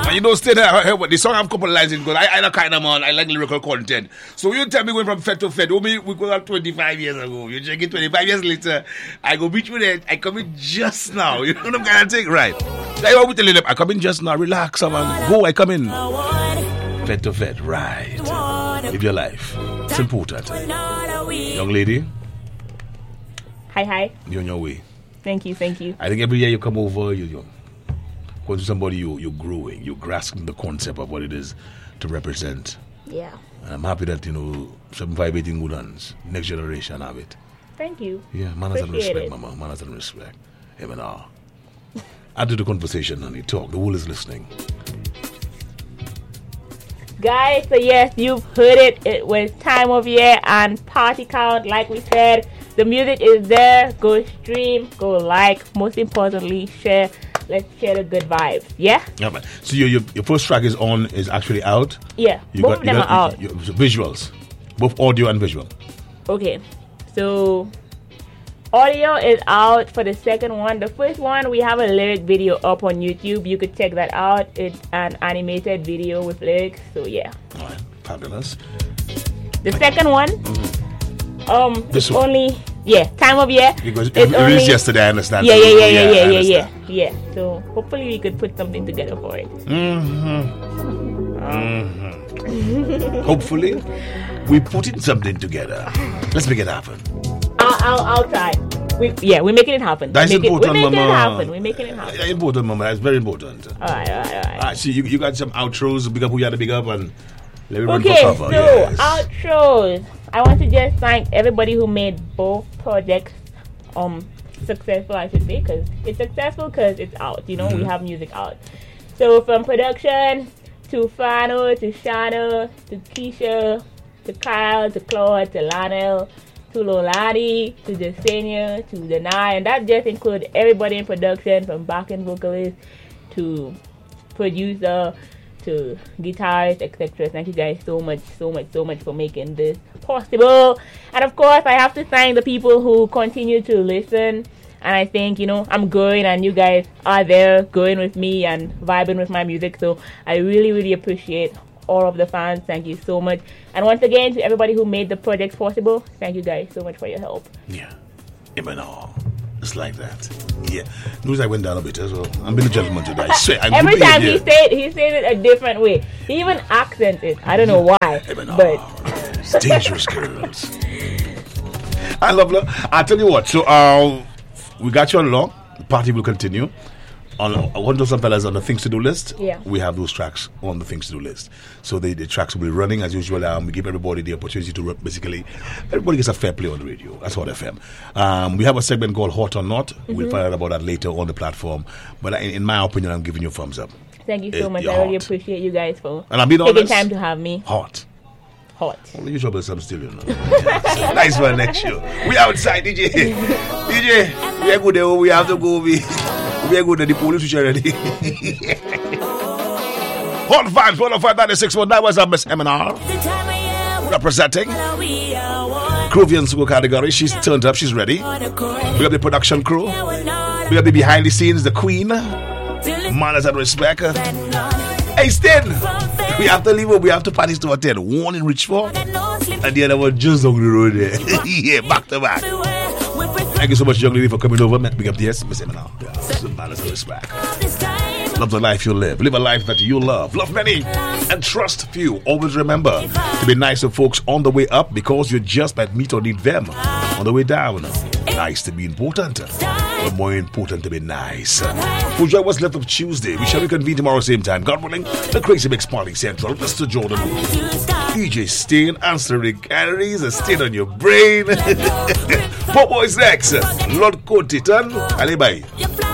And you don't stay there. The song have a couple of lines in because I like kind of man. I like lyrical content. So you tell me going from Fed to Fed. We go out 25 years ago. You check it 25 years later. I go beat you there. I come in just now. You know what I'm kind of thing, right? I always tell them I come in just now. Relax, man. Go. I come in. Fed to Fed, right? Live your life. It's important. Young lady. Hi. You're on your way. Thank you. I think every year you come over, you're going to somebody, you're growing, you're grasping the concept of what it is to represent. Yeah. And I'm happy that, 758 good hands. Next generation have it. Thank you. Yeah, manners and respect, mama. Manners and respect. Add to the conversation, honey. Talk. The world is listening. Guys, so yes, you've heard it. It was time of year and party count. Like we said, the music is there. Go stream, go like. Most importantly, share. Let's share the good vibes. Yeah? Yeah, man. So your first track is actually out? Yeah, both of them are out. Visuals. Both audio and visual. Okay. So audio is out for the second one. The first one, we have a lyric video up on YouTube. You could check that out. It's an animated video with lyrics. So yeah. All right. Fabulous. The second one, this one. only time of year. Because it released yesterday, I understand. Yeah. So hopefully we could put something together for it. Hopefully we put in something together. Let's make it happen. I'll try. We're making it happen. That's important, Mama. We're making it happen. Important, Mama. That's very important. All right. So you got some outros. Big up who you had to big up and let me run for cover. So outros. I want to just thank everybody who made both projects successful, I should say, because it's successful because it's out. We have music out. So from production to Fano, to Shana, to Keisha, to Kyle, to Claude, to Lionel, to Lolani, to Jasenia, to Denai, and that just includes everybody in production, from backing vocalist to producer to guitarist, etc. Thank you guys so much for making this possible. And of course, I have to thank the people who continue to listen. And I think, I'm growing and you guys are there going with me and vibing with my music. So I really, really appreciate all of the fans. Thank you so much. And once again, to everybody who made the project possible, thank you guys so much for your help. Yeah. It's like that. Yeah. News I went down a bit as well. I'm being a gentleman today. I swear. Every time he said it a different way. He even accents it. I don't know why. But it's dangerous, girls. I love her. I'll tell you what. So we got you along. The party will continue. On one of some fellas on the things to do list. Yeah. We have those tracks on the things to do list. So the tracks will be running as usual. We give everybody the opportunity to basically everybody gets a fair play on the radio. That's Hot FM. We have a segment called Hot or Not. We'll find out about that later on the platform. But in my opinion, I'm giving you a thumbs up. Thank you so much. I really appreciate you guys for taking time to have me. Hot. Only you trouble some still, Nice one next show. We outside, DJ. DJ, we are good there. We have to go. We are good at the police already. Hot vibes, 105.96. That was our Miss M&R representing Kruvian School category. She's turned up, she's ready. We got the production crew. We got the behind the scenes, the queen. Manners and respect. Hey, Stin! We have to leave. We have to party to attend. One in Richford, and the other one just on the road there. Yeah, back to back. Thank you so much, young lady, for coming over. Big up the yes, Miss Emma. Some manners and respect. Love the life you live. Live a life that you love. Love many and trust few. Always remember to be nice to folks on the way up, because you just might meet or need them on the way down. Nice to be important, but more important to be nice. Enjoy what's left of Tuesday. We shall reconvene tomorrow same time. God willing, the Crazy Mix Party Central. Mr. Jordan, DJ Stain, answering carries a stain on your brain. Popo is next. Lord Cotitan. Allez, bye.